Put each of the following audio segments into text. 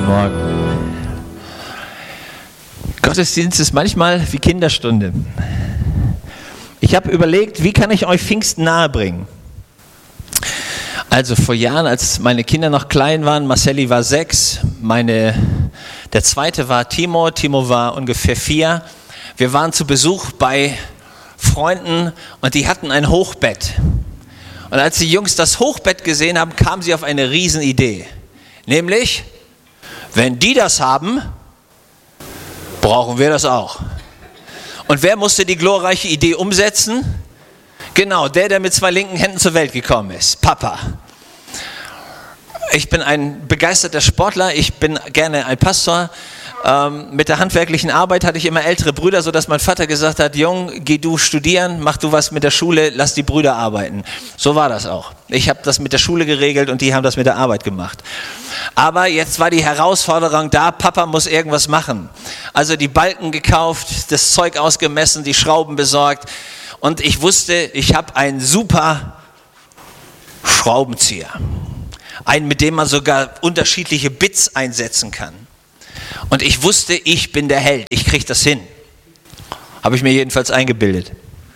Morgen. Gottesdienst ist manchmal wie Kinderstunde. Ich habe überlegt, wie kann ich euch Pfingsten nahebringen? Also vor Jahren, als meine Kinder noch klein waren, Marcelli war 6, der zweite war Timo war ungefähr 4. Wir waren zu Besuch bei Freunden und die hatten ein Hochbett. Und als die Jungs das Hochbett gesehen haben, kamen sie auf eine Riesenidee. Nämlich, wenn die das haben, brauchen wir das auch. Und wer musste die glorreiche Idee umsetzen? Genau, der mit 2 linken Händen zur Welt gekommen ist, Papa. Ich bin ein begeisterter Sportler, ich bin gerne ein Pastor. Mit der handwerklichen Arbeit hatte ich immer ältere Brüder, sodass mein Vater gesagt hat, Jung, geh du studieren, mach du was mit der Schule, lass die Brüder arbeiten. So war das auch. Ich habe das mit der Schule geregelt und die haben das mit der Arbeit gemacht. Aber jetzt war die Herausforderung da, Papa muss irgendwas machen. Also die Balken gekauft, das Zeug ausgemessen, die Schrauben besorgt und ich wusste, ich habe einen super Schraubenzieher. Einen, mit dem man sogar unterschiedliche Bits einsetzen kann. Und ich wusste, ich bin der Held, ich kriege das hin. Habe ich mir jedenfalls eingebildet.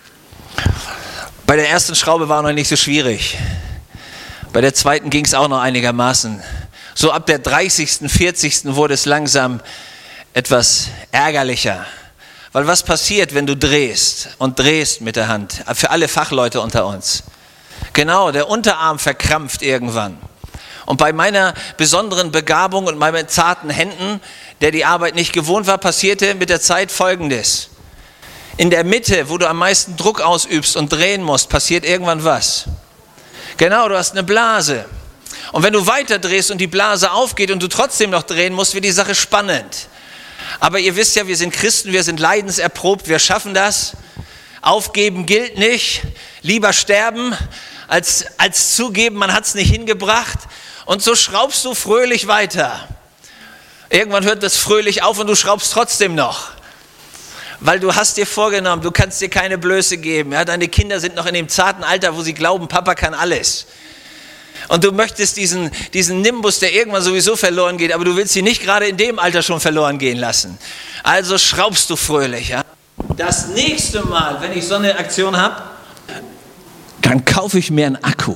Bei der ersten Schraube war noch nicht so schwierig. Bei der zweiten ging es auch noch einigermaßen. So ab der 30., 40. wurde es langsam etwas ärgerlicher. Weil was passiert, wenn du drehst und drehst mit der Hand? Für alle Fachleute unter uns. Genau, der Unterarm verkrampft irgendwann. Und bei meiner besonderen Begabung und meinen zarten Händen, der die Arbeit nicht gewohnt war, passierte mit der Zeit Folgendes. In der Mitte, wo du am meisten Druck ausübst und drehen musst, passiert irgendwann was. Genau, du hast eine Blase. Und wenn du weiter drehst und die Blase aufgeht und du trotzdem noch drehen musst, wird die Sache spannend. Aber ihr wisst ja, wir sind Christen, wir sind leidenserprobt, wir schaffen das. Aufgeben gilt nicht. Lieber sterben, als zugeben, man hat es nicht hingebracht. Und so schraubst du fröhlich weiter. Irgendwann hört das fröhlich auf und du schraubst trotzdem noch. Weil du hast dir vorgenommen, du kannst dir keine Blöße geben. Ja, deine Kinder sind noch in dem zarten Alter, wo sie glauben, Papa kann alles. Und du möchtest diesen Nimbus, der irgendwann sowieso verloren geht, aber du willst ihn nicht gerade in dem Alter schon verloren gehen lassen. Also schraubst du fröhlich. Ja? Das nächste Mal, wenn ich so eine Aktion habe, dann kaufe ich mir einen Akku.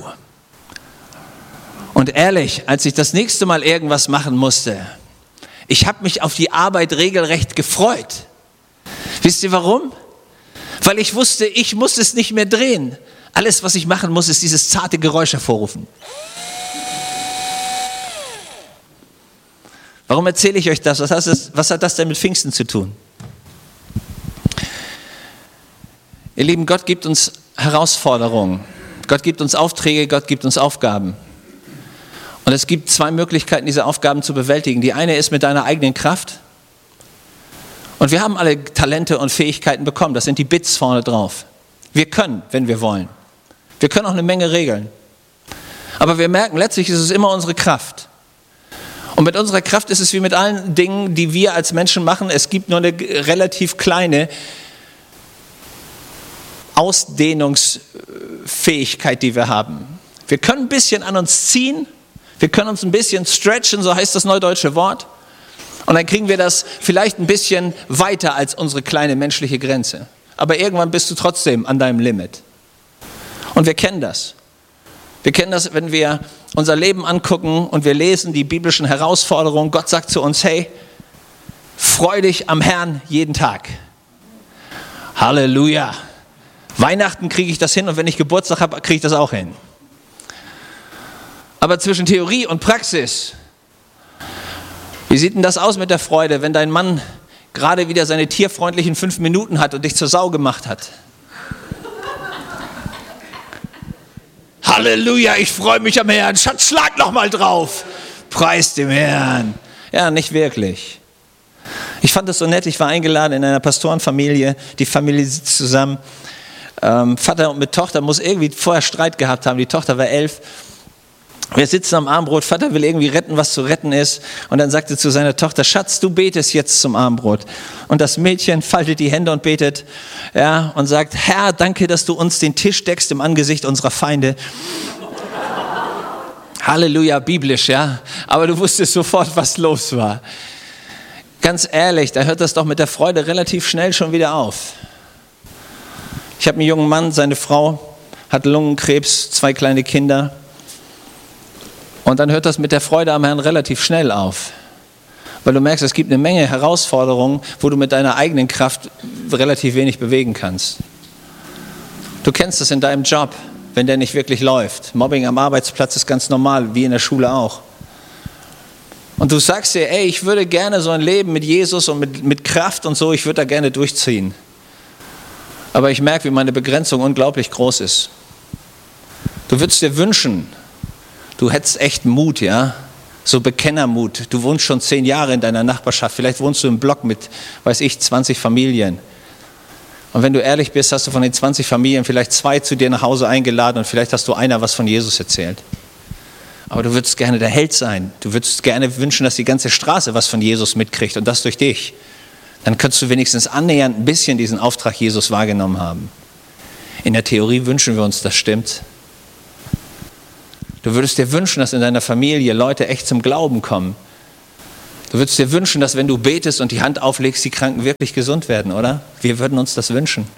Und ehrlich, als ich das nächste Mal irgendwas machen musste, ich habe mich auf die Arbeit regelrecht gefreut. Wisst ihr warum? Weil ich wusste, ich muss es nicht mehr drehen. Alles, was ich machen muss, ist dieses zarte Geräusch hervorrufen. Warum erzähle ich euch das? Was hat das denn mit Pfingsten zu tun? Ihr Lieben, Gott gibt uns Herausforderungen. Gott gibt uns Aufträge, Gott gibt uns Aufgaben. Und es gibt 2 Möglichkeiten, diese Aufgaben zu bewältigen. Die eine ist mit deiner eigenen Kraft. Und wir haben alle Talente und Fähigkeiten bekommen. Das sind die Bits vorne drauf. Wir können, wenn wir wollen. Wir können auch eine Menge regeln. Aber wir merken, letztlich ist es immer unsere Kraft. Und mit unserer Kraft ist es wie mit allen Dingen, die wir als Menschen machen. Es gibt nur eine relativ kleine Ausdehnungsfähigkeit, die wir haben. Wir können ein bisschen an uns ziehen. Wir können uns ein bisschen stretchen, so heißt das neudeutsche Wort. Und dann kriegen wir das vielleicht ein bisschen weiter als unsere kleine menschliche Grenze. Aber irgendwann bist du trotzdem an deinem Limit. Und wir kennen das. Wir kennen das, wenn wir unser Leben angucken und wir lesen die biblischen Herausforderungen. Gott sagt zu uns, hey, freu dich am Herrn jeden Tag. Halleluja. Weihnachten kriege ich das hin und wenn ich Geburtstag habe, kriege ich das auch hin. Aber zwischen Theorie und Praxis, wie sieht denn das aus mit der Freude, wenn dein Mann gerade wieder seine tierfreundlichen 5 Minuten hat und dich zur Sau gemacht hat? Halleluja, ich freue mich am Herrn. Schatz, schlag noch mal drauf. Preis dem Herrn. Ja, nicht wirklich. Ich fand das so nett, ich war eingeladen in einer Pastorenfamilie, die Familie sitzt zusammen. Vater mit Tochter muss irgendwie vorher Streit gehabt haben, die Tochter war 11. Wir sitzen am Abendbrot, Vater will irgendwie retten, was zu retten ist. Und dann sagte zu seiner Tochter, Schatz, du betest jetzt zum Abendbrot. Und das Mädchen faltet die Hände und betet, ja, und sagt, Herr, danke, dass du uns den Tisch deckst im Angesicht unserer Feinde. Halleluja, biblisch, ja. Aber du wusstest sofort, was los war. Ganz ehrlich, da hört das doch mit der Freude relativ schnell schon wieder auf. Ich habe einen jungen Mann, seine Frau hat Lungenkrebs, 2 kleine Kinder. Und dann hört das mit der Freude am Herrn relativ schnell auf. Weil du merkst, es gibt eine Menge Herausforderungen, wo du mit deiner eigenen Kraft relativ wenig bewegen kannst. Du kennst das in deinem Job, wenn der nicht wirklich läuft. Mobbing am Arbeitsplatz ist ganz normal, wie in der Schule auch. Und du sagst dir, ey, ich würde gerne so ein Leben mit Jesus und mit Kraft und so, ich würde da gerne durchziehen. Aber ich merke, wie meine Begrenzung unglaublich groß ist. Du würdest dir wünschen, du hättest echt Mut, ja? So Bekennermut. Du wohnst schon 10 Jahre in deiner Nachbarschaft. Vielleicht wohnst du im Block mit, 20 Familien. Und wenn du ehrlich bist, hast du von den 20 Familien vielleicht 2 zu dir nach Hause eingeladen und vielleicht hast du einer was von Jesus erzählt. Aber du würdest gerne der Held sein. Du würdest gerne wünschen, dass die ganze Straße was von Jesus mitkriegt und das durch dich. Dann könntest du wenigstens annähernd ein bisschen diesen Auftrag Jesus wahrgenommen haben. In der Theorie wünschen wir uns, das stimmt. Du würdest dir wünschen, dass in deiner Familie Leute echt zum Glauben kommen. Du würdest dir wünschen, dass wenn du betest und die Hand auflegst, die Kranken wirklich gesund werden, oder? Wir würden uns das wünschen.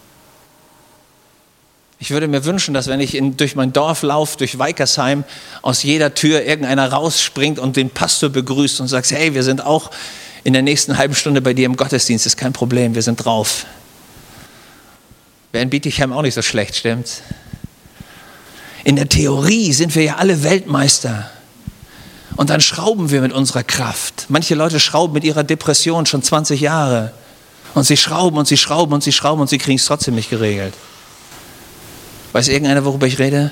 Ich würde mir wünschen, dass wenn ich durch mein Dorf laufe, durch Weikersheim, aus jeder Tür irgendeiner rausspringt und den Pastor begrüßt und sagt, hey, wir sind auch in der nächsten halben Stunde bei dir im Gottesdienst, ist kein Problem, wir sind drauf. Wäre in Bietigheim auch nicht so schlecht, stimmt's? In der Theorie sind wir ja alle Weltmeister. Und dann schrauben wir mit unserer Kraft. Manche Leute schrauben mit ihrer Depression schon 20 Jahre. Und sie schrauben und sie schrauben und sie schrauben und sie kriegen es trotzdem nicht geregelt. Weiß irgendeiner, worüber ich rede?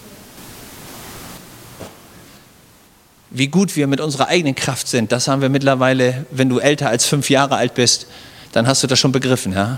Wie gut wir mit unserer eigenen Kraft sind, das haben wir mittlerweile, wenn du älter als 5 Jahre alt bist, dann hast du das schon begriffen, ja?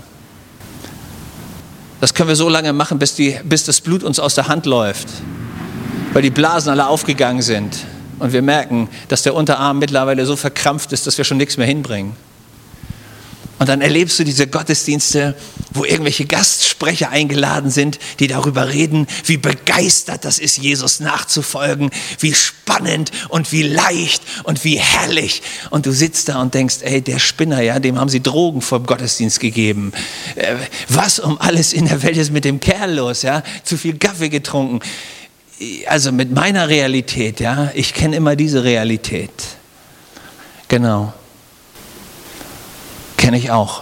Das können wir so lange machen, bis das Blut uns aus der Hand läuft, weil die Blasen alle aufgegangen sind und wir merken, dass der Unterarm mittlerweile so verkrampft ist, dass wir schon nichts mehr hinbringen. Und dann erlebst du diese Gottesdienste, wo irgendwelche Gastsprecher eingeladen sind, die darüber reden, wie begeistert das ist, Jesus nachzufolgen, wie spannend und wie leicht und wie herrlich. Und du sitzt da und denkst, ey, der Spinner, ja, dem haben sie Drogen vor dem Gottesdienst gegeben. Was um alles in der Welt ist mit dem Kerl los, ja? Zu viel Kaffee getrunken. Also mit meiner Realität, ja, ich kenne immer diese Realität. Genau. Kenne ich auch.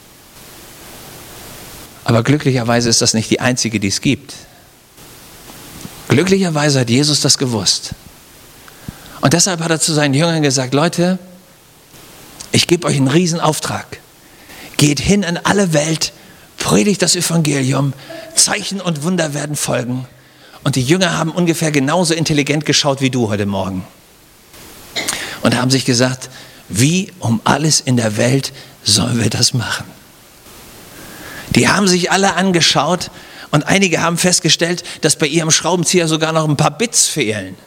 Aber glücklicherweise ist das nicht die einzige, die es gibt. Glücklicherweise hat Jesus das gewusst. Und deshalb hat er zu seinen Jüngern gesagt, Leute, ich gebe euch einen Riesenauftrag. Geht hin in alle Welt, predigt das Evangelium, Zeichen und Wunder werden folgen. Und die Jünger haben ungefähr genauso intelligent geschaut wie du heute Morgen. Und haben sich gesagt, wie um alles in der Welt sollen wir das machen? Die haben sich alle angeschaut und einige haben festgestellt, dass bei ihrem Schraubenzieher sogar noch ein paar Bits fehlen.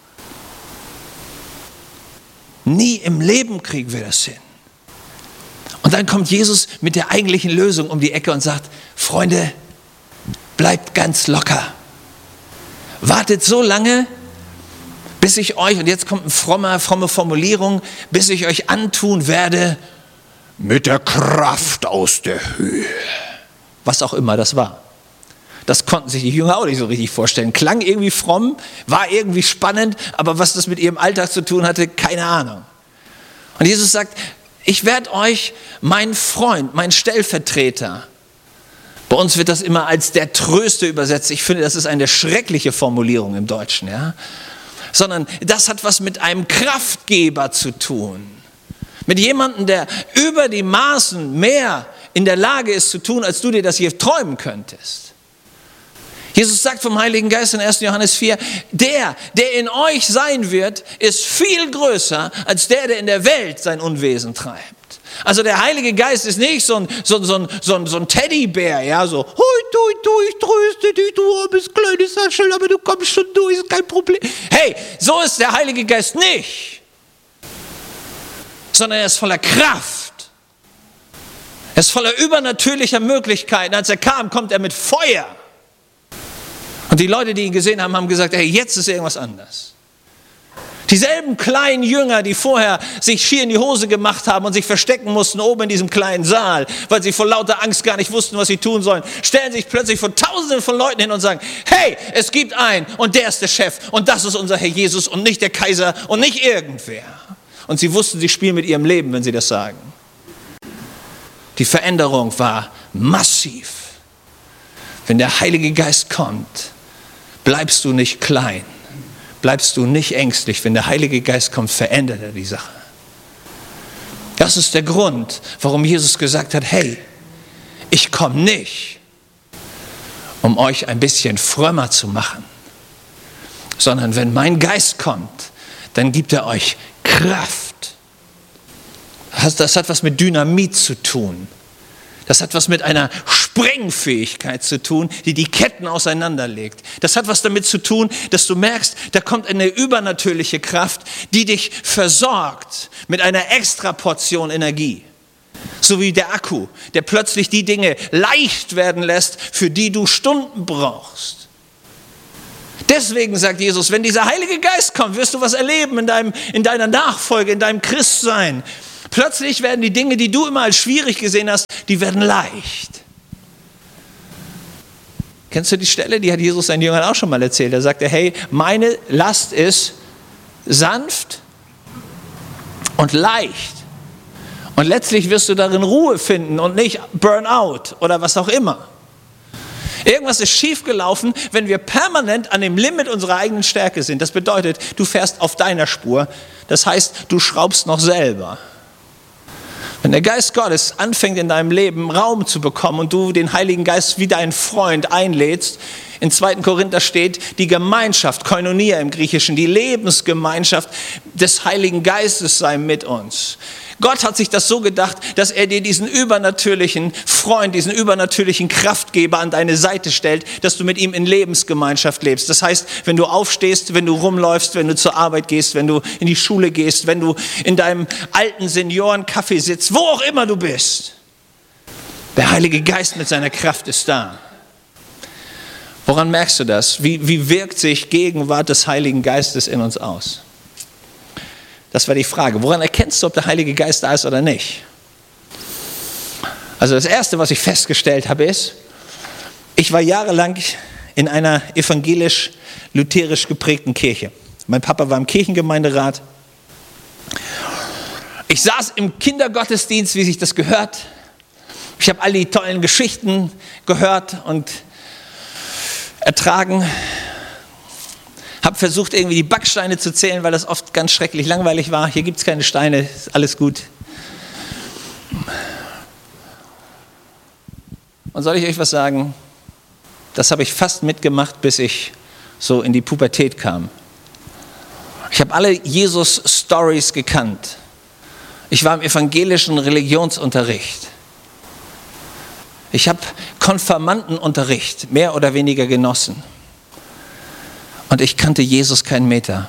Nie im Leben kriegen wir das hin. Und dann kommt Jesus mit der eigentlichen Lösung um die Ecke und sagt, Freunde, bleibt ganz locker. Wartet so lange, bis ich euch, und jetzt kommt eine fromme Formulierung, bis ich euch antun werde, mit der Kraft aus der Höhe. Was auch immer das war. Das konnten sich die Jünger auch nicht so richtig vorstellen. Klang irgendwie fromm, war irgendwie spannend, aber was das mit ihrem Alltag zu tun hatte, keine Ahnung. Und Jesus sagt, ich werde euch meinen Freund, meinen Stellvertreter, bei uns wird das immer als der Tröster übersetzt. Ich finde, das ist eine schreckliche Formulierung im Deutschen, ja. Sondern das hat was mit einem Kraftgeber zu tun. Mit jemandem, der über die Maßen mehr in der Lage ist zu tun, als du dir das hier träumen könntest. Jesus sagt vom Heiligen Geist in 1. Johannes 4, der in euch sein wird, ist viel größer als der in der Welt sein Unwesen treibt. Also der Heilige Geist ist nicht so ein Teddybär, ja, so, ich tröste dich, du armes kleines Sachel, aber du kommst schon durch, ist kein Problem. Hey, so ist der Heilige Geist nicht. Sondern er ist voller Kraft. Er ist voller übernatürlicher Möglichkeiten. Als er kam, kommt er mit Feuer. Und die Leute, die ihn gesehen haben, haben gesagt, hey, jetzt ist irgendwas anders. Dieselben kleinen Jünger, die vorher sich schier in die Hose gemacht haben und sich verstecken mussten oben in diesem kleinen Saal, weil sie vor lauter Angst gar nicht wussten, was sie tun sollen, stellen sich plötzlich vor Tausenden von Leuten hin und sagen, hey, es gibt einen und der ist der Chef und das ist unser Herr Jesus und nicht der Kaiser und nicht irgendwer. Und sie wussten, sie spielen mit ihrem Leben, wenn sie das sagen. Die Veränderung war massiv. Wenn der Heilige Geist kommt, bleibst du nicht klein. Bleibst du nicht ängstlich. Wenn der Heilige Geist kommt, verändert er die Sache. Das ist der Grund, warum Jesus gesagt hat, hey, ich komme nicht, um euch ein bisschen frömmer zu machen, sondern wenn mein Geist kommt, dann gibt er euch Kraft. Das hat was mit Dynamit zu tun. Das hat was mit einer Sprengfähigkeit zu tun, die die Ketten auseinanderlegt. Das hat was damit zu tun, dass du merkst, da kommt eine übernatürliche Kraft, die dich versorgt mit einer extra Portion Energie. So wie der Akku, der plötzlich die Dinge leicht werden lässt, für die du Stunden brauchst. Deswegen sagt Jesus, wenn dieser Heilige Geist kommt, wirst du was erleben in deiner Nachfolge, in deinem Christsein. Plötzlich werden die Dinge, die du immer als schwierig gesehen hast, die werden leicht. Kennst du die Stelle? Die hat Jesus seinen Jüngern auch schon mal erzählt. Da sagt er, hey, meine Last ist sanft und leicht. Und letztlich wirst du darin Ruhe finden und nicht Burnout oder was auch immer. Irgendwas ist schiefgelaufen, wenn wir permanent an dem Limit unserer eigenen Stärke sind. Das bedeutet, du fährst auf deiner Spur. Das heißt, du schraubst noch selber. Wenn der Geist Gottes anfängt in deinem Leben Raum zu bekommen und du den Heiligen Geist wie deinen Freund einlädst, in 2. Korinther steht, die Gemeinschaft, Koinonia im Griechischen, die Lebensgemeinschaft des Heiligen Geistes sei mit uns. Gott hat sich das so gedacht, dass er dir diesen übernatürlichen Freund, diesen übernatürlichen Kraftgeber an deine Seite stellt, dass du mit ihm in Lebensgemeinschaft lebst. Das heißt, wenn du aufstehst, wenn du rumläufst, wenn du zur Arbeit gehst, wenn du in die Schule gehst, wenn du in deinem alten Seniorencafé sitzt, wo auch immer du bist, der Heilige Geist mit seiner Kraft ist da. Woran merkst du das? Wie wirkt sich Gegenwart des Heiligen Geistes in uns aus? Das war die Frage. Woran erkennst du, ob der Heilige Geist da ist oder nicht? Also das Erste, was ich festgestellt habe, ist, ich war jahrelang in einer evangelisch-lutherisch geprägten Kirche. Mein Papa war im Kirchengemeinderat. Ich saß im Kindergottesdienst, wie sich das gehört. Ich habe all die tollen Geschichten gehört und ertragen. Habe versucht, irgendwie die Backsteine zu zählen, weil das oft ganz schrecklich langweilig war. Hier gibt es keine Steine, ist alles gut. Und soll ich euch was sagen? Das habe ich fast mitgemacht, bis ich so in die Pubertät kam. Ich habe alle Jesus-Stories gekannt. Ich war im evangelischen Religionsunterricht. Ich habe Konfirmandenunterricht mehr oder weniger genossen. Und ich kannte Jesus keinen Meter.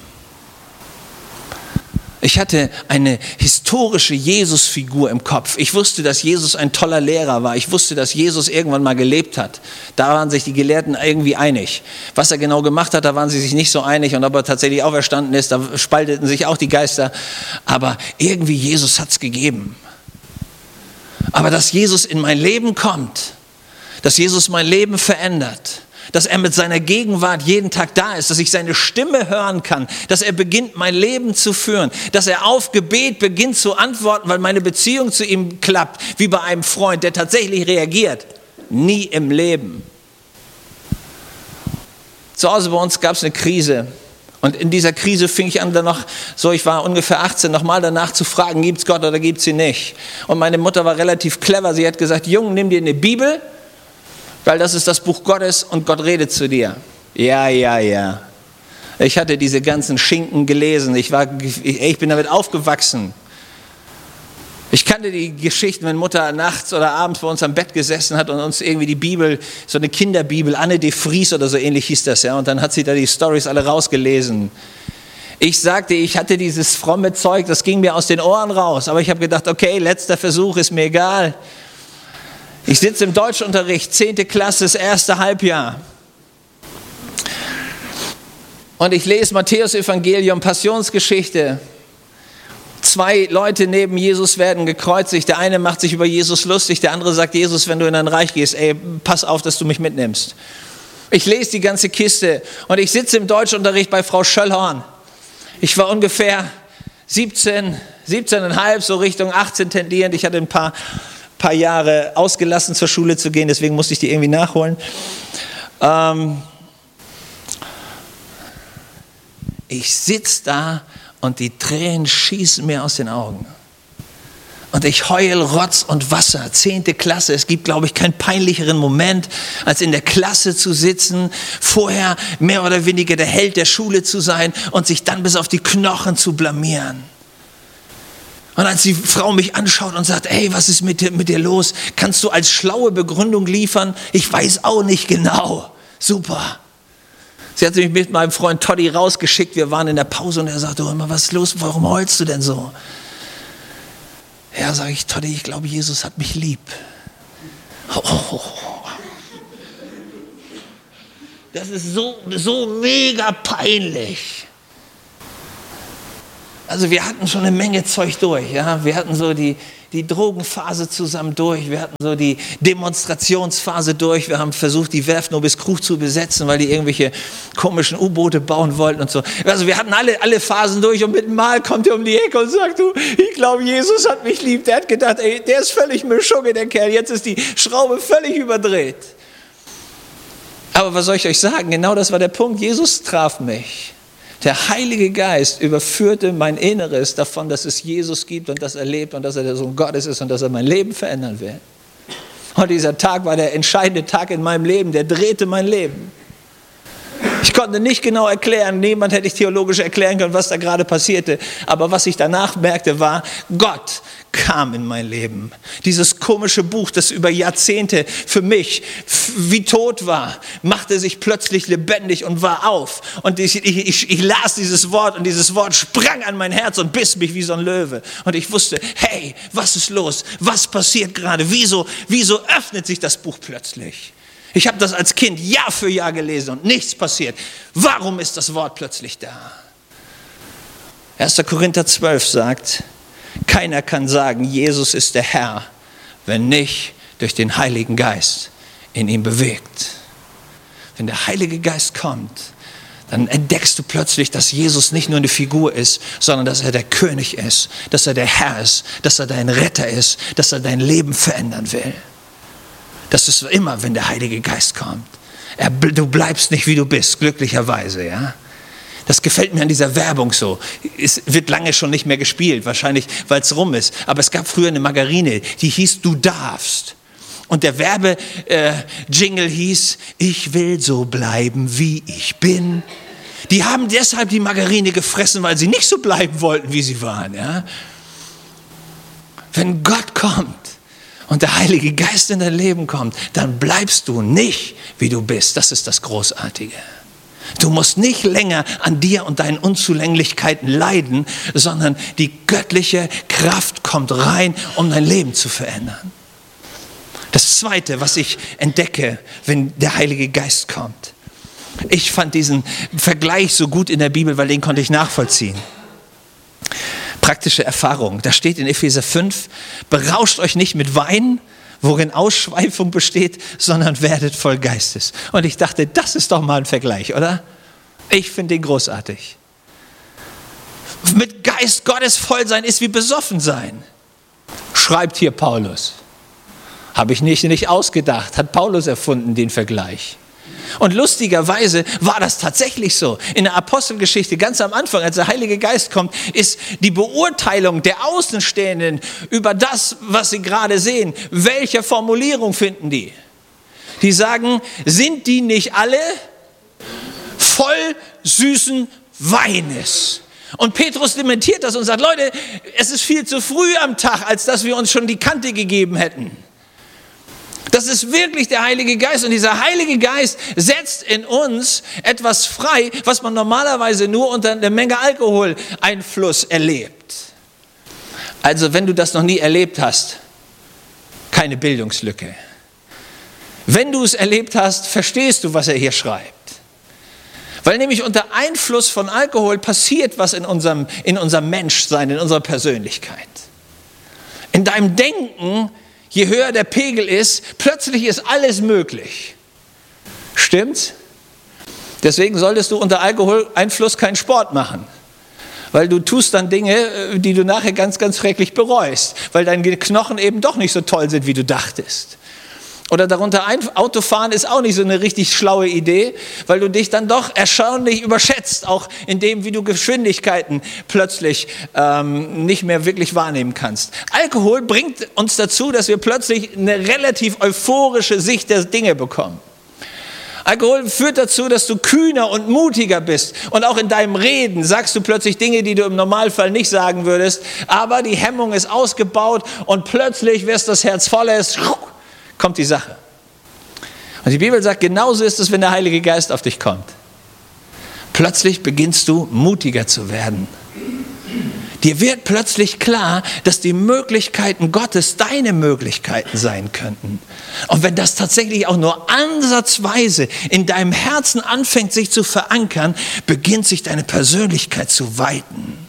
Ich hatte eine historische Jesus-Figur im Kopf. Ich wusste, dass Jesus ein toller Lehrer war. Ich wusste, dass Jesus irgendwann mal gelebt hat. Da waren sich die Gelehrten irgendwie einig. Was er genau gemacht hat, da waren sie sich nicht so einig. Und ob er tatsächlich auferstanden ist, da spalteten sich auch die Geister. Aber irgendwie Jesus hat es gegeben. Aber dass Jesus in mein Leben kommt, dass Jesus mein Leben verändert, dass er mit seiner Gegenwart jeden Tag da ist, dass ich seine Stimme hören kann, dass er beginnt, mein Leben zu führen, dass er auf Gebet beginnt zu antworten, weil meine Beziehung zu ihm klappt, wie bei einem Freund, der tatsächlich reagiert. Nie im Leben. Zu Hause bei uns gab es eine Krise. Und in dieser Krise fing ich an, dann noch, so ich war ungefähr 18, nochmal danach zu fragen, gibt es Gott oder gibt es ihn nicht? Und meine Mutter war relativ clever. Sie hat gesagt, Junge, nimm dir eine Bibel, weil das ist das Buch Gottes und Gott redet zu dir. Ja. Ich hatte diese ganzen Schinken gelesen. Ich bin damit aufgewachsen. Ich kannte die Geschichten, wenn Mutter nachts oder abends bei uns am Bett gesessen hat und uns irgendwie die Bibel, so eine Kinderbibel, Anne de Vries oder so ähnlich hieß das, ja. Und dann hat sie da die Storys alle rausgelesen. Ich sagte, ich hatte dieses fromme Zeug, das ging mir aus den Ohren raus. Aber ich habe gedacht, okay, letzter Versuch, ist mir egal. Ich sitze im Deutschunterricht, 10. Klasse, das erste Halbjahr. Und ich lese Matthäus-Evangelium, Passionsgeschichte. 2 Leute neben Jesus werden gekreuzigt. Der eine macht sich über Jesus lustig, der andere sagt, Jesus, wenn du in dein Reich gehst, pass auf, dass du mich mitnimmst. Ich lese die ganze Kiste und ich sitze im Deutschunterricht bei Frau Schöllhorn. Ich war ungefähr 17,5, so Richtung 18 tendierend. Ich hatte ein paar Jahre ausgelassen, zur Schule zu gehen, deswegen musste ich die irgendwie nachholen. Ich sitze da und die Tränen schießen mir aus den Augen. Und ich heul Rotz und Wasser, 10. Klasse. Es gibt, glaube ich, keinen peinlicheren Moment, als in der Klasse zu sitzen, vorher mehr oder weniger der Held der Schule zu sein und sich dann bis auf die Knochen zu blamieren. Und als die Frau mich anschaut und sagt, ey, was ist mit dir los? Kannst du als schlaue Begründung liefern? Ich weiß auch nicht genau. Super. Sie hat mich mit meinem Freund Toddy rausgeschickt. Wir waren in der Pause und er sagte, oh, immer, was ist los? Warum heulst du denn so? Ja, sage ich, Toddy, ich glaube, Jesus hat mich lieb. Oh. Das ist so mega peinlich. Also wir hatten schon eine Menge Zeug durch. Ja? Wir hatten so die Drogenphase zusammen durch. Wir hatten so die Demonstrationsphase durch. Wir haben versucht, die Werft Nobiskrug zu besetzen, weil die irgendwelche komischen U-Boote bauen wollten und so. Also wir hatten alle Phasen durch und mit dem Mal kommt er um die Ecke und sagt, du, ich glaube, Jesus hat mich lieb. Der hat gedacht, ey, der ist völlig Mischugge, der Kerl. Jetzt ist die Schraube völlig überdreht. Aber was soll ich euch sagen? Genau das war der Punkt. Jesus traf mich. Der Heilige Geist überführte mein Inneres davon, dass es Jesus gibt und dass er lebt und dass er der Sohn Gottes ist und dass er mein Leben verändern will. Und dieser Tag war der entscheidende Tag in meinem Leben, der drehte mein Leben. Ich konnte nicht genau erklären, niemand hätte ich theologisch erklären können, was da gerade passierte. Aber was ich danach merkte, war, Gott kam in mein Leben. Dieses komische Buch, das über Jahrzehnte für mich wie tot war, machte sich plötzlich lebendig und war auf. Und ich las dieses Wort und dieses Wort sprang an mein Herz und biss mich wie so ein Löwe. Und ich wusste, hey, was ist los? Was passiert gerade? Wieso öffnet sich das Buch plötzlich? Ich habe das als Kind Jahr für Jahr gelesen und nichts passiert. Warum ist das Wort plötzlich da? 1. Korinther 12 sagt, keiner kann sagen, Jesus ist der Herr, wenn nicht durch den Heiligen Geist in ihm bewegt. Wenn der Heilige Geist kommt, dann entdeckst du plötzlich, dass Jesus nicht nur eine Figur ist, sondern dass er der König ist, dass er der Herr ist, dass er dein Retter ist, dass er dein Leben verändern will. Das ist immer, wenn der Heilige Geist kommt. Du bleibst nicht, wie du bist, glücklicherweise, ja. Das gefällt mir an dieser Werbung so. Es wird lange schon nicht mehr gespielt, wahrscheinlich, weil es rum ist. Aber es gab früher eine Margarine, die hieß Du darfst. Und der Werbejingle hieß, ich will so bleiben, wie ich bin. Die haben deshalb die Margarine gefressen, weil sie nicht so bleiben wollten, wie sie waren, ja. Wenn Gott kommt, und der Heilige Geist in dein Leben kommt, dann bleibst du nicht, wie du bist. Das ist das Großartige. Du musst nicht länger an dir und deinen Unzulänglichkeiten leiden, sondern die göttliche Kraft kommt rein, um dein Leben zu verändern. Das Zweite, was ich entdecke, wenn der Heilige Geist kommt. Ich fand diesen Vergleich so gut in der Bibel, weil den konnte ich nachvollziehen. Praktische Erfahrung. Da steht in Epheser 5, berauscht euch nicht mit Wein, worin Ausschweifung besteht, sondern werdet voll Geistes. Und ich dachte, das ist doch mal ein Vergleich, oder? Ich finde den großartig. Mit Geist Gottes voll sein ist wie besoffen sein. Schreibt hier Paulus. Habe ich nicht ausgedacht, hat Paulus erfunden, den Vergleich. Und lustigerweise war das tatsächlich so. In der Apostelgeschichte, ganz am Anfang, als der Heilige Geist kommt, ist die Beurteilung der Außenstehenden über das, was sie gerade sehen. Welche Formulierung finden die? Die sagen, sind die nicht alle voll süßen Weines? Und Petrus dementiert das und sagt, Leute, es ist viel zu früh am Tag, als dass wir uns schon die Kante gegeben hätten. Das ist wirklich der Heilige Geist und dieser Heilige Geist setzt in uns etwas frei, was man normalerweise nur unter einer Menge Alkoholeinfluss erlebt. Also wenn du das noch nie erlebt hast, keine Bildungslücke. Wenn du es erlebt hast, verstehst du, was er hier schreibt. Weil nämlich unter Einfluss von Alkohol passiert was in unserem Menschsein, in unserer Persönlichkeit. In deinem Denken, je höher der Pegel ist, plötzlich ist alles möglich. Stimmt's? Deswegen solltest du unter Alkoholeinfluss keinen Sport machen. Weil du tust dann Dinge, die du nachher ganz, ganz schrecklich bereust. Weil deine Knochen eben doch nicht so toll sind, wie du dachtest. Oder darunter Autofahren ist auch nicht so eine richtig schlaue Idee, weil du dich dann doch erstaunlich überschätzt, auch in dem, wie du Geschwindigkeiten plötzlich nicht mehr wirklich wahrnehmen kannst. Alkohol bringt uns dazu, dass wir plötzlich eine relativ euphorische Sicht der Dinge bekommen. Alkohol führt dazu, dass du kühner und mutiger bist. Und auch in deinem Reden sagst du plötzlich Dinge, die du im Normalfall nicht sagen würdest. Aber die Hemmung ist ausgebaut und plötzlich, wirst das Herz voll ist, kommt die Sache. Und die Bibel sagt, genauso ist es, wenn der Heilige Geist auf dich kommt. Plötzlich beginnst du mutiger zu werden. Dir wird plötzlich klar, dass die Möglichkeiten Gottes deine Möglichkeiten sein könnten. Und wenn das tatsächlich auch nur ansatzweise in deinem Herzen anfängt, sich zu verankern, beginnt sich deine Persönlichkeit zu weiten.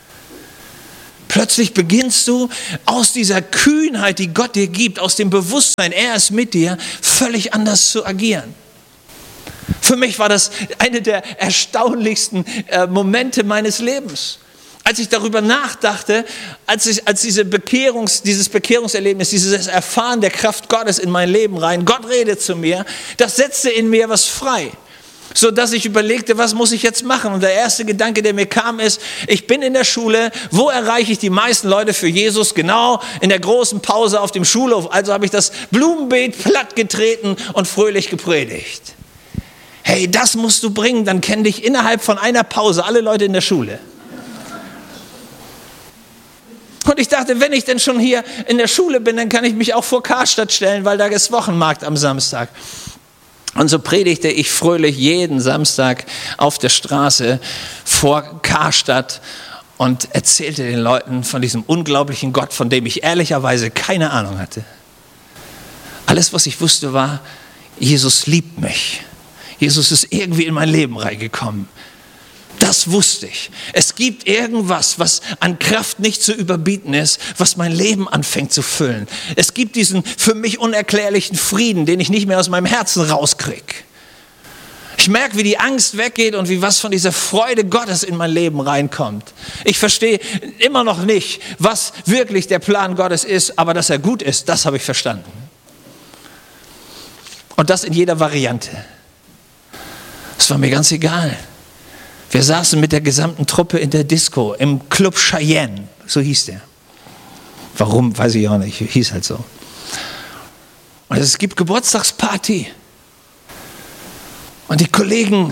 Plötzlich beginnst du aus dieser Kühnheit, die Gott dir gibt, aus dem Bewusstsein, er ist mit dir, völlig anders zu agieren. Für mich war das eine der erstaunlichsten Momente meines Lebens. Als ich darüber nachdachte, als dieses Bekehrungserlebnis, dieses Erfahren der Kraft Gottes in mein Leben rein, Gott redet zu mir, das setzte in mir was frei. So dass ich überlegte, was muss ich jetzt machen? Und der erste Gedanke, der mir kam, ist, ich bin in der Schule, wo erreiche ich die meisten Leute für Jesus? Genau in der großen Pause auf dem Schulhof. Also habe ich das Blumenbeet plattgetreten und fröhlich gepredigt. Hey, das musst du bringen, dann kennen dich innerhalb von einer Pause alle Leute in der Schule. Und ich dachte, wenn ich denn schon hier in der Schule bin, dann kann ich mich auch vor Karstadt stellen, weil da ist Wochenmarkt am Samstag. Und so predigte ich fröhlich jeden Samstag auf der Straße vor Karstadt und erzählte den Leuten von diesem unglaublichen Gott, von dem ich ehrlicherweise keine Ahnung hatte. Alles, was ich wusste, war, Jesus liebt mich. Jesus ist irgendwie in mein Leben reingekommen. Das wusste ich. Es gibt irgendwas, was an Kraft nicht zu überbieten ist, was mein Leben anfängt zu füllen. Es gibt diesen für mich unerklärlichen Frieden, den ich nicht mehr aus meinem Herzen rauskriege. Ich merke, wie die Angst weggeht und wie was von dieser Freude Gottes in mein Leben reinkommt. Ich verstehe immer noch nicht, was wirklich der Plan Gottes ist, aber dass er gut ist, das habe ich verstanden. Und das in jeder Variante. Das war mir ganz egal. Wir saßen mit der gesamten Truppe in der Disco, im Club Cheyenne, so hieß der. Warum, weiß ich auch nicht, hieß halt so. Und es gibt Geburtstagsparty. Und die Kollegen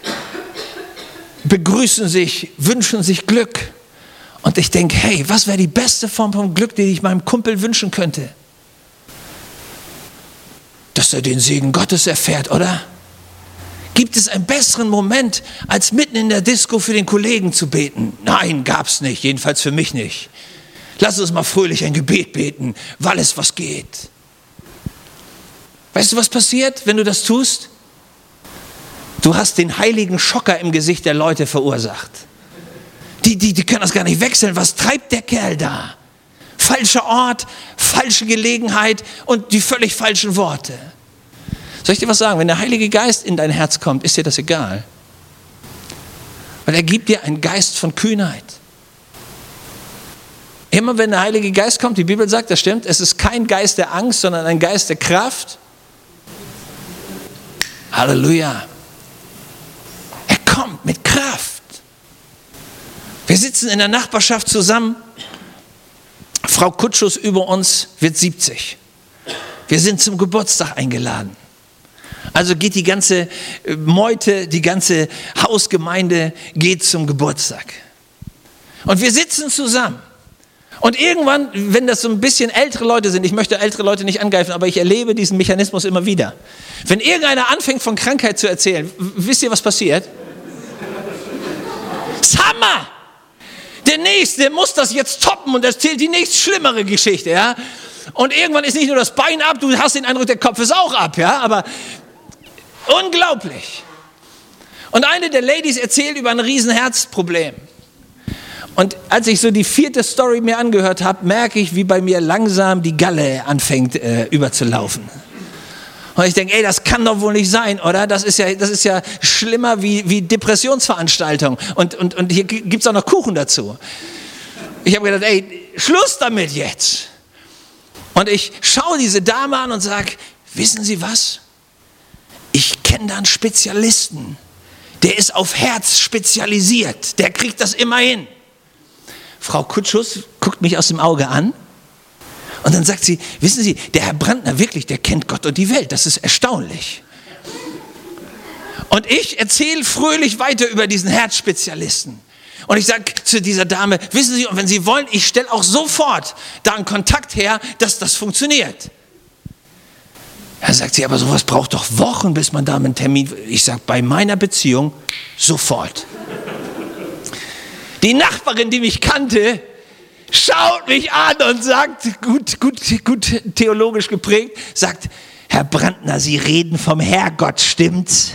begrüßen sich, wünschen sich Glück. Und ich denke, hey, was wäre die beste Form von Glück, die ich meinem Kumpel wünschen könnte? Dass er den Segen Gottes erfährt, oder? Gibt es einen besseren Moment, als mitten in der Disco für den Kollegen zu beten? Nein, gab's nicht, jedenfalls für mich nicht. Lass uns mal fröhlich ein Gebet beten, weil es was geht. Weißt du, was passiert, wenn du das tust? Du hast den heiligen Schocker im Gesicht der Leute verursacht. Die können das gar nicht wechseln. Was treibt der Kerl da? Falscher Ort, falsche Gelegenheit und die völlig falschen Worte. Soll ich dir was sagen? Wenn der Heilige Geist in dein Herz kommt, ist dir das egal. Weil er gibt dir einen Geist von Kühnheit. Immer wenn der Heilige Geist kommt, die Bibel sagt, das stimmt, es ist kein Geist der Angst, sondern ein Geist der Kraft. Halleluja. Er kommt mit Kraft. Wir sitzen in der Nachbarschaft zusammen. Frau Kutschus über uns wird 70. Wir sind zum Geburtstag eingeladen. Also geht die ganze Meute, die ganze Hausgemeinde geht zum Geburtstag. Und wir sitzen zusammen. Und irgendwann, wenn das so ein bisschen ältere Leute sind, ich möchte ältere Leute nicht angreifen, aber ich erlebe diesen Mechanismus immer wieder. Wenn irgendeiner anfängt von Krankheit zu erzählen, wisst ihr, was passiert? Hammer! Der Nächste muss das jetzt toppen und erzählt die nächst schlimmere Geschichte, ja? Und irgendwann ist nicht nur das Bein ab, du hast den Eindruck, der Kopf ist auch ab, ja? Aber unglaublich. Und eine der Ladies erzählt über ein Riesenherzproblem. Und als ich so die 4. Story mir angehört habe, merke ich, wie bei mir langsam die Galle anfängt überzulaufen. Und ich denke, ey, das kann doch wohl nicht sein, oder? Das ist ja schlimmer wie Depressionsveranstaltung. Und hier gibt es auch noch Kuchen dazu. Ich habe gedacht, ey, Schluss damit jetzt. Und ich schaue diese Dame an und sage, wissen Sie was? Ich kenne da einen Spezialisten. Der ist auf Herz spezialisiert. Der kriegt das immer hin. Frau Kutschus guckt mich aus dem Auge an. Und dann sagt sie, wissen Sie, der Herr Brandner, wirklich, der kennt Gott und die Welt. Das ist erstaunlich. Und ich erzähle fröhlich weiter über diesen Herzspezialisten. Und ich sage zu dieser Dame, wissen Sie, und wenn Sie wollen, ich stelle auch sofort da einen Kontakt her, dass das funktioniert. Da sagt sie, aber sowas braucht doch Wochen, bis man da einen Termin... Ich sage, bei meiner Beziehung sofort. Die Nachbarin, die mich kannte, schaut mich an und sagt, gut theologisch geprägt, sagt, Herr Brandner, Sie reden vom Herrgott, stimmt's?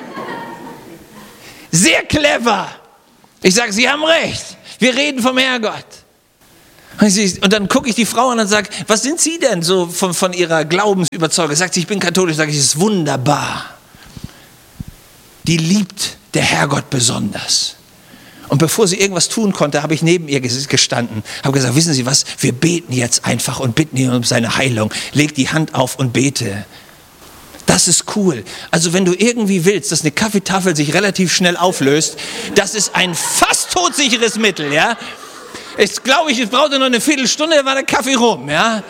Sehr clever. Ich sage, Sie haben recht, wir reden vom Herrgott. Und dann gucke ich die Frau an und sage, was sind Sie denn so von Ihrer Glaubensüberzeugung? Sagt sie, ich bin katholisch. Sage ich, es ist wunderbar. Die liebt der Herrgott besonders. Und bevor sie irgendwas tun konnte, habe ich neben ihr gestanden, habe gesagt, wissen Sie was, wir beten jetzt einfach und bitten ihn um seine Heilung. Leg die Hand auf und bete. Das ist cool. Also wenn du irgendwie willst, dass eine Kaffeetafel sich relativ schnell auflöst, das ist ein fast todsicheres Mittel, ja. Ich glaube, es brauchte noch eine Viertelstunde, da war der Kaffee rum, ja.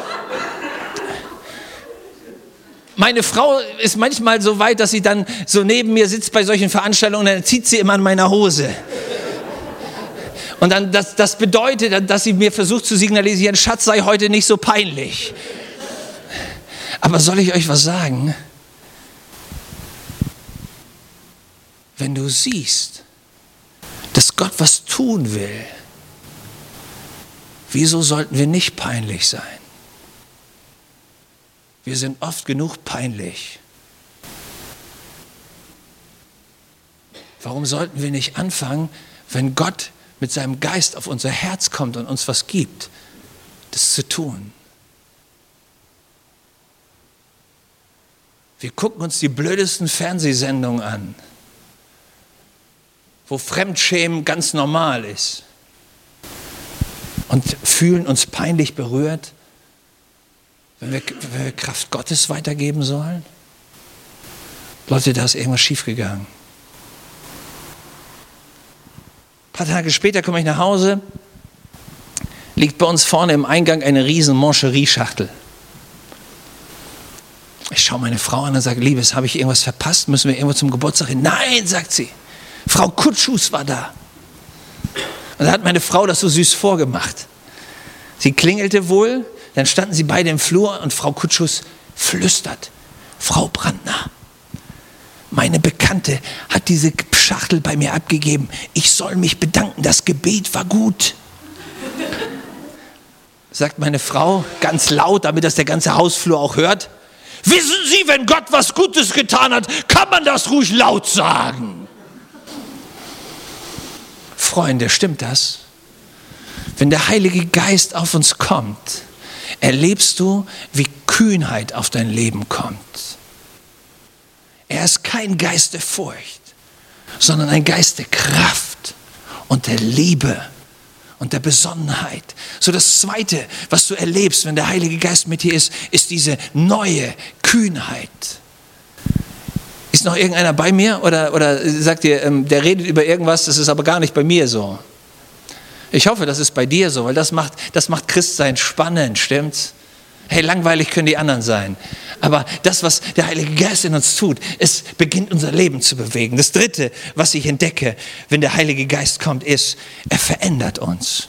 Meine Frau ist manchmal so weit, dass sie dann so neben mir sitzt bei solchen Veranstaltungen und dann zieht sie immer an meiner Hose. Und dann, das bedeutet, dass sie mir versucht zu signalisieren, Schatz, sei heute nicht so peinlich. Aber soll ich euch was sagen? Wenn du siehst, dass Gott was tun will, wieso sollten wir nicht peinlich sein? Wir sind oft genug peinlich. Warum sollten wir nicht anfangen, wenn Gott mit seinem Geist auf unser Herz kommt und uns was gibt, das zu tun? Wir gucken uns die blödesten Fernsehsendungen an, wo Fremdschämen ganz normal ist und fühlen uns peinlich berührt, wenn wir Kraft Gottes weitergeben sollen. Leute, da ist irgendwas schiefgegangen. Ein paar Tage später komme ich nach Hause, liegt bei uns vorne im Eingang eine riesen Mancherie-Schachtel. Ich schaue meine Frau an und sage, Liebes, habe ich irgendwas verpasst? Müssen wir irgendwo zum Geburtstag hin? Nein, sagt sie. Frau Kutschus war da. Und da hat meine Frau das so süß vorgemacht. Sie klingelte wohl, dann standen sie beide im Flur und Frau Kutschus flüstert, Frau Brandner, meine Bekannte hat diese Schachtel bei mir abgegeben. Ich soll mich bedanken, das Gebet war gut. Sagt meine Frau ganz laut, damit das der ganze Hausflur auch hört. Wissen Sie, wenn Gott was Gutes getan hat, kann man das ruhig laut sagen. Freunde, stimmt das? Wenn der Heilige Geist auf uns kommt, erlebst du, wie Kühnheit auf dein Leben kommt. Er ist kein Geist der Furcht, sondern ein Geist der Kraft und der Liebe und der Besonnenheit. So das Zweite, was du erlebst, wenn der Heilige Geist mit dir ist, ist diese neue Kühnheit. Ist noch irgendeiner bei mir oder sagt ihr, der redet über irgendwas, das ist aber gar nicht bei mir so? Ich hoffe, das ist bei dir so, weil das macht Christsein spannend, stimmt's? Hey, langweilig können die anderen sein. Aber das, was der Heilige Geist in uns tut, es beginnt unser Leben zu bewegen. Das Dritte, was ich entdecke, wenn der Heilige Geist kommt, ist, er verändert uns.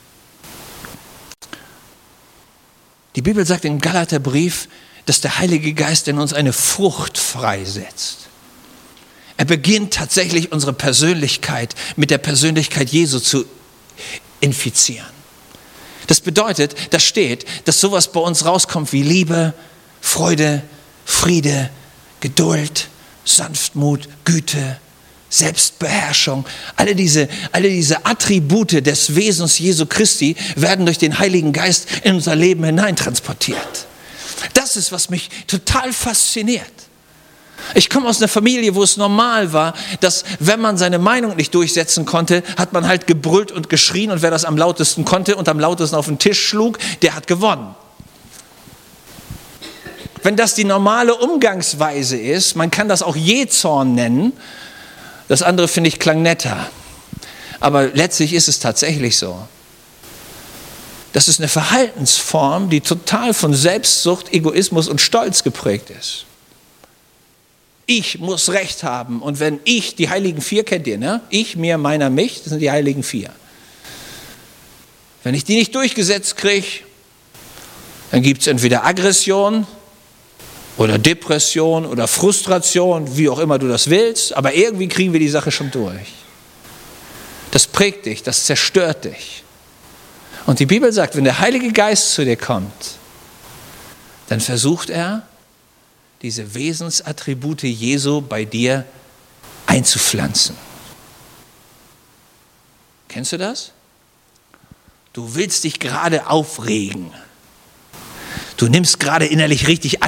Die Bibel sagt im Galaterbrief, dass der Heilige Geist in uns eine Frucht freisetzt. Er beginnt tatsächlich unsere Persönlichkeit mit der Persönlichkeit Jesu zu infizieren. Das bedeutet, da steht, dass sowas bei uns rauskommt wie Liebe, Freude, Friede, Geduld, Sanftmut, Güte, Selbstbeherrschung, alle diese Attribute des Wesens Jesu Christi werden durch den Heiligen Geist in unser Leben hineintransportiert. Das ist, was mich total fasziniert. Ich komme aus einer Familie, wo es normal war, dass wenn man seine Meinung nicht durchsetzen konnte, hat man halt gebrüllt und geschrien und wer das am lautesten konnte und am lautesten auf den Tisch schlug, der hat gewonnen. Wenn das die normale Umgangsweise ist, man kann das auch Jähzorn nennen, das andere finde ich klang netter, aber letztlich ist es tatsächlich so. Das ist eine Verhaltensform, die total von Selbstsucht, Egoismus und Stolz geprägt ist. Ich muss Recht haben und wenn ich, die Heiligen Vier kennt ihr, ne? Ich, mir, meiner, mich, das sind die Heiligen Vier. Wenn ich die nicht durchgesetzt kriege, dann gibt es entweder Aggression oder Depression oder Frustration, wie auch immer du das willst, aber irgendwie kriegen wir die Sache schon durch. Das prägt dich, das zerstört dich. Und die Bibel sagt, wenn der Heilige Geist zu dir kommt, dann versucht er, diese Wesensattribute Jesu bei dir einzupflanzen. Kennst du das? Du willst dich gerade aufregen. Du nimmst gerade innerlich richtig